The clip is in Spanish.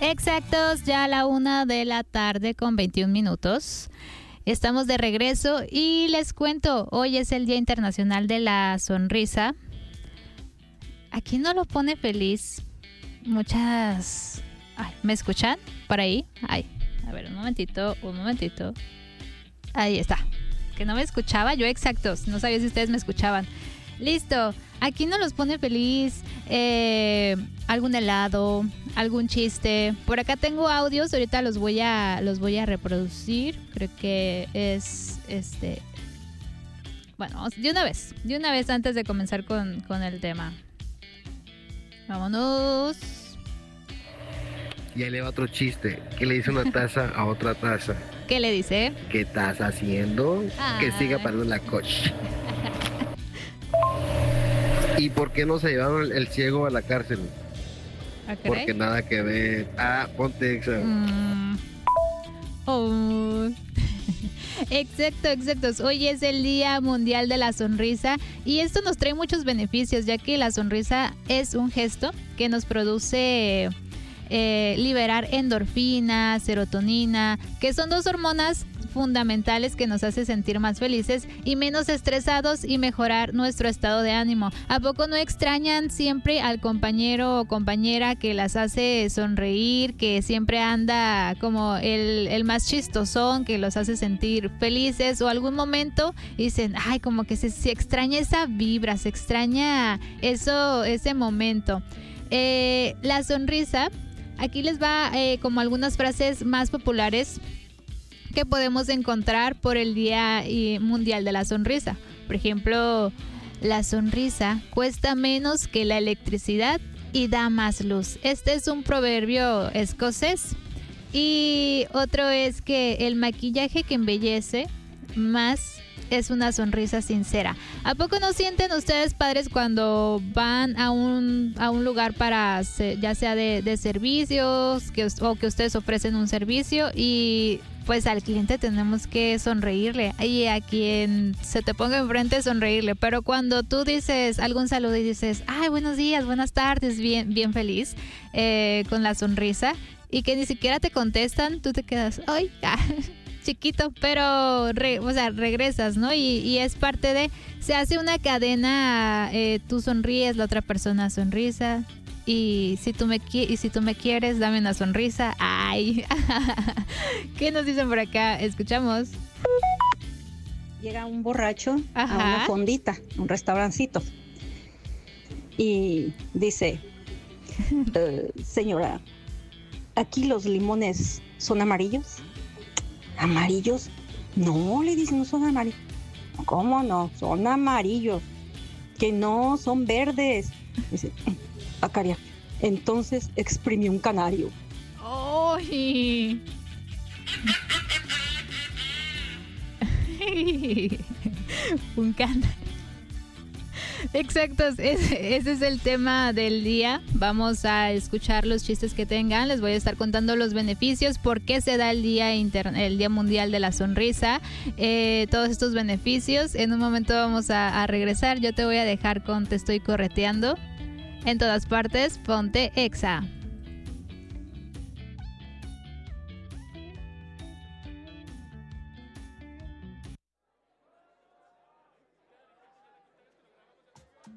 Exactos, ya a la 1:00 p.m. 21 min. Estamos de regreso y les cuento, hoy es el Día Internacional de la Sonrisa. ¿A quién no lo pone feliz? Muchas... Ay, ¿me escuchan por ahí? Ay, a ver, un momentito. Ahí está. Que no me escuchaba yo, exactos. No sabía si ustedes me escuchaban. Listo. ¿A quién no los pone feliz? Algún helado, algún chiste. Por acá tengo audios, ahorita los voy a reproducir. Creo que es Bueno, de una vez antes de comenzar con el tema. Vámonos. Y ahí le va otro chiste. ¿Qué le dice una taza a otra taza? ¿Qué le dice? ¿Qué estás haciendo? Ay. Que siga parando la coche. ¿Y por qué no se llevaron el ciego a la cárcel? ¿A qué? Porque nada que ver. Ponte examen. Oh. Exacto. Hoy es el Día Mundial de la Sonrisa y esto nos trae muchos beneficios, ya que la sonrisa es un gesto que nos produce liberar endorfina, serotonina, que son dos hormonas fundamentales que nos hace sentir más felices y menos estresados y mejorar nuestro estado de ánimo. ¿A poco no extrañan siempre al compañero o compañera que las hace sonreír, que siempre anda como el más chistosón, que los hace sentir felices, o algún momento dicen, ay, como que se extraña esa vibra, se extraña ese momento? La sonrisa, aquí les va como algunas frases más populares que podemos encontrar por el Día Mundial de la Sonrisa. Por ejemplo, la sonrisa cuesta menos que la electricidad y da más luz. Este es un proverbio escocés. Y otro es que el maquillaje que embellece más es una sonrisa sincera. ¿A poco no sienten ustedes, padres, cuando van a un lugar para, ya sea de servicios o que ustedes ofrecen un servicio, y pues al cliente tenemos que sonreírle y a quien se te ponga enfrente sonreírle? Pero cuando tú dices algún saludo y dices, ay, buenos días, buenas tardes, bien feliz, con la sonrisa, y que ni siquiera te contestan, tú te quedas, ay, chiquito, pero regresas, ¿no? Y es parte de, se hace una cadena, tú sonríes, la otra persona sonrisa, y si tú me quieres, dame una sonrisa. Ay. ¿Qué nos dicen por acá? Escuchamos. Llega un borracho Ajá. a una fondita, un restaurancito, y dice, señora, ¿aquí los limones son amarillos? ¿Amarillos? No, le dicen, no son amarillos. ¿Cómo no? Son amarillos. Que no, son verdes. Dice, caria. Entonces exprimió un canario. ¡Ay! Un canario. Exacto, ese es el tema del día. Vamos a escuchar los chistes que tengan. Les voy a estar contando los beneficios, por qué se da el Día Mundial de la Sonrisa, todos estos beneficios. En un momento vamos a regresar. Yo te voy a dejar con Te Estoy Correteando. En todas partes, ponte Exa.